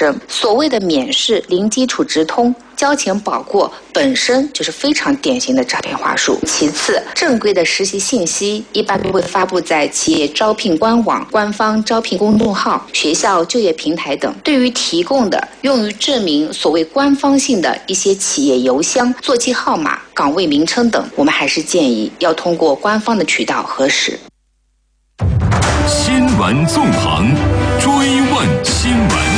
生。所谓的免试、零基础直通、交钱保过本身就是非常典型的诈骗话术。其次，正规的实习信息一般都会发布在企业招聘官网、官方招聘公众号、学校就业平台等。对于提供的用于证明所谓官方性的一些企业邮箱、座机号码、岗位名称等，我们还是建议要通过官方的渠道核实。 新闻纵横，追问新闻。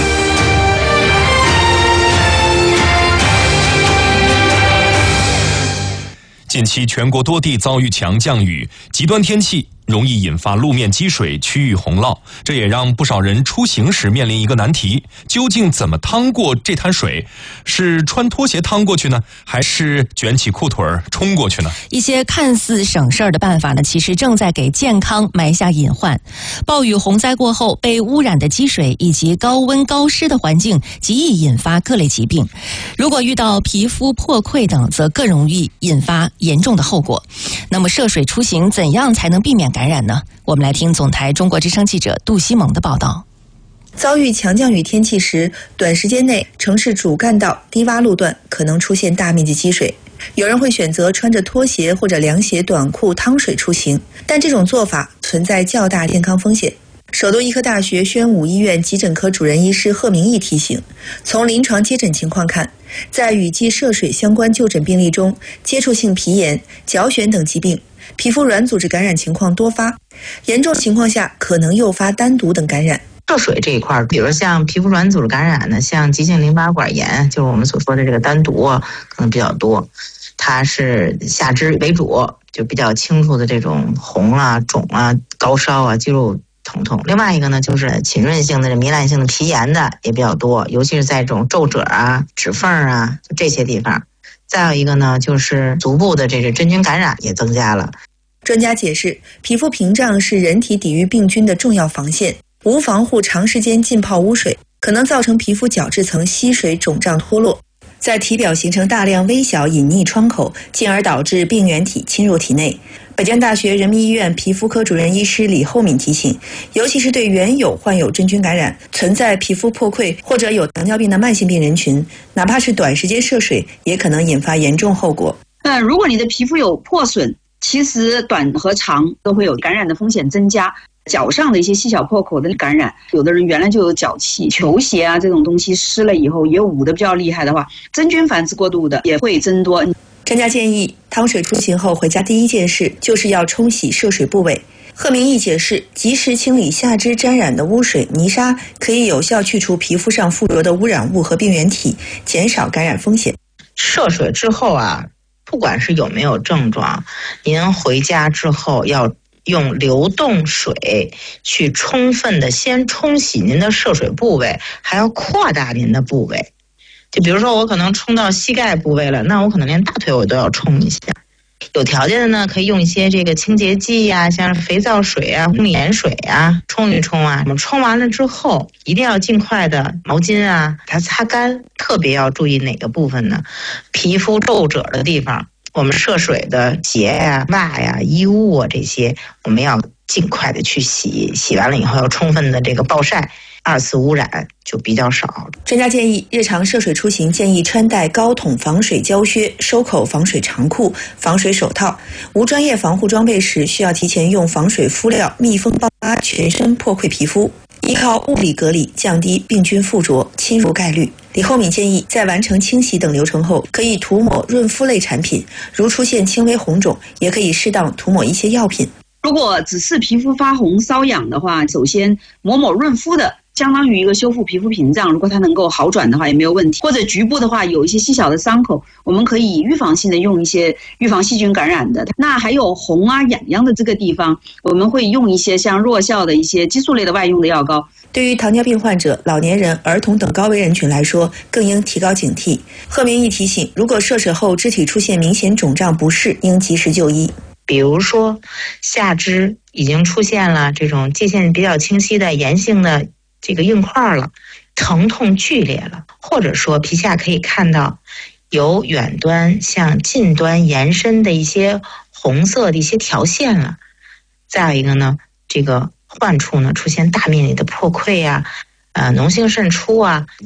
近期全国多地遭遇强降雨，极端天气容易引发路面积水、区域洪涝，这也让不少人出行时面临一个难题：究竟怎么趟过这滩水？是穿拖鞋趟过去呢，还是卷起裤腿冲过去呢？ 一些看似省事儿的办法呢，其实正在给健康埋下隐患。暴雨洪灾过后，被污染的积水以及高温高湿的环境，极易引发各类疾病。如果遇到皮肤破溃等，则更容易引发严重的后果。那么涉水出行怎样才能避免感染呢？我们来听总台中国之声记者杜西蒙的报道。 遭遇强降雨天气时，短时间内城市主干道、低洼路段可能出现大面积积水。有人会选择穿着拖鞋或者凉鞋、短裤趟水出行，但这种做法存在较大健康风险。首都医科大学宣武医院急诊科主任医师贺明义提醒，从临床接诊情况看，在雨季涉水相关就诊病例中，接触性皮炎、脚癣等疾病、皮肤软组织感染情况多发，严重情况下可能诱发单毒等感染。 涉水这一块，比如像皮肤软组织感染呢，像急性淋巴管炎，就是我们所说的这个单毒可能比较多。它是下肢为主，就比较清楚的这种红啊、肿啊、高烧啊、肌肉疼痛。另外一个呢，就是浸润性的、糜烂性的皮炎的也比较多，尤其是在这种皱褶啊、指缝啊这些地方。再有一个呢，就是足部的这个真菌感染也增加了。 专家解释，皮肤屏障是人体抵御病菌的重要防线，无防护长时间浸泡污水，可能造成皮肤角质层吸水、肿胀脱落，在体表形成大量微小隐匿窗口，进而导致病原体侵入体内。北京大学人民医院皮肤科主任医师李厚敏提醒，尤其是对原有患有真菌感染、存在皮肤破溃或者有糖尿病的慢性病人群，哪怕是短时间涉水，也可能引发严重后果。 如果你的皮肤有破损，其实短和长都会有感染的风险增加。脚上的一些细小破口的感染，有的人原来就有脚气，球鞋啊这种东西湿了以后也捂得比较厉害的话，真菌繁殖过度的也会增多。 专家建议，趟水出行后回家第一件事就是要冲洗涉水部位。贺明义解释，及时清理下肢沾染的污水、泥沙，可以有效去除皮肤上附着的污染物和病原体，减少感染风险。 涉水之后啊，不管是有没有症状，您回家之后要用流动水去充分的先冲洗您的涉水部位，还要扩大您的部位。就比如说我可能冲到膝盖部位了，那我可能连大腿我都要冲一下。有条件的呢，可以用一些这个清洁剂啊，像肥皂水啊、红盐水啊，冲一冲啊。我们冲完了之后，一定要尽快的毛巾啊，把它擦干。特别要注意哪个部分呢？皮肤皱褶的地方，我们涉水的鞋呀、袜呀、衣物啊这些，我们要尽快的去洗。洗完了以后要充分的这个暴晒。二次污染就比较少。 专家建议，日常涉水出行建议穿戴高筒防水胶靴、收口防水长裤、防水手套。无专业防护装备时，需要提前用防水敷料密封包扎全身破溃皮肤，依靠物理隔离降低病菌附着侵入概率。李厚敏建议，在完成清洗等流程后，可以涂抹润肤类产品，如出现轻微红肿，也可以适当涂抹一些药品。 如果只是皮肤发红瘙痒的话，首先抹润肤的，相当于一个修复皮肤屏障，如果它能够好转的话也没有问题。或者局部的话有一些细小的伤口，我们可以预防性的用一些预防细菌感染的。那还有红啊痒痒的这个地方，我们会用一些像弱效的一些激素类的外用的药膏。 对于糖尿病患者、老年人、儿童等高危人群来说，更应提高警惕。贺明义提醒，如果涉水后肢体出现明显肿胀不适，应及时就医。 比如说下肢已经出现了这种界限比较清晰的炎性的这个硬块了，疼痛剧烈了，或者说皮下可以看到由远端向近端延伸的一些红色的一些条线了。再有一个呢，这个患处呢出现大面积的破溃啊、脓性渗出啊。